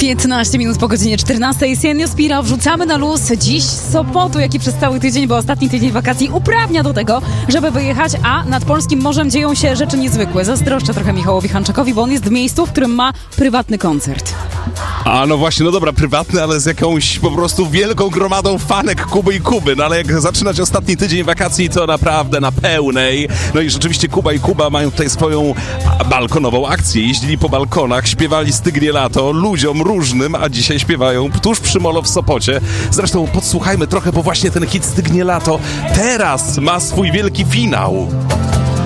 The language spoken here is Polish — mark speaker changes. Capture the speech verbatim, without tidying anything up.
Speaker 1: piętnaście minut po godzinie czternastej. Senio Spira wrzucamy na luz dziś z Sopotu, jak i przez cały tydzień, bo ostatni tydzień wakacji uprawnia do tego, żeby wyjechać, a nad polskim morzem dzieją się rzeczy niezwykłe. Zazdroszczę trochę Michałowi Hanczakowi, bo on jest w miejscu, w którym ma prywatny koncert.
Speaker 2: A no właśnie, no dobra, prywatny, ale z jakąś po prostu wielką gromadą fanek Kuby i Kuby. No ale jak zaczynać ostatni tydzień wakacji, to naprawdę na pełnej. No i rzeczywiście Kuba i Kuba mają tutaj swoją balkonową akcję. Jeździli po balkonach, śpiewali Stygnie lato ludziom różnym, a dzisiaj śpiewają tuż przy Molo w Sopocie. Zresztą podsłuchajmy trochę, bo właśnie ten hit Stygnie lato teraz ma swój wielki finał.